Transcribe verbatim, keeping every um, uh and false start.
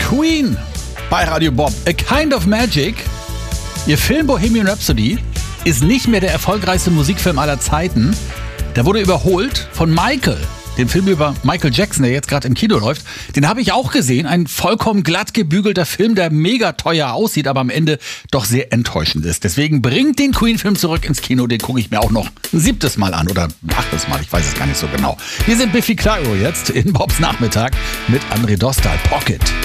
Queen bei Radio Bob. A Kind of Magic. Ihr Film Bohemian Rhapsody ist nicht mehr der erfolgreichste Musikfilm aller Zeiten. Der wurde überholt von Michael, dem Film über Michael Jackson, der jetzt gerade im Kino läuft. Den habe ich auch gesehen. Ein vollkommen glatt gebügelter Film, der mega teuer aussieht, aber am Ende doch sehr enttäuschend ist. Deswegen bringt den Queen-Film zurück ins Kino. Den gucke ich mir auch noch ein siebtes Mal an oder ein achtes Mal. Ich weiß es gar nicht so genau. Wir sind Biffy Clyro jetzt in Bobs Nachmittag mit André Dostal. Pocket.